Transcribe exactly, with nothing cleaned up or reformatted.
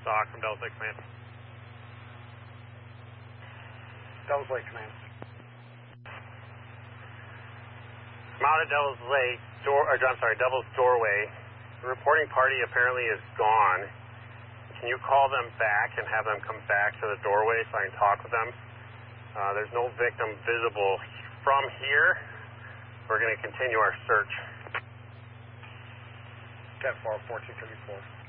Stock from Devil's Lake Command. Devil's Lake Command. I'm out at Devil's Lake, door, or, I'm sorry, Devil's Doorway. The reporting party apparently is gone. Can you call them back and have them come back to the doorway so I can talk with them? Uh, there's no victim visible from here. We're going to continue our search. ten four, fourteen thirty-four.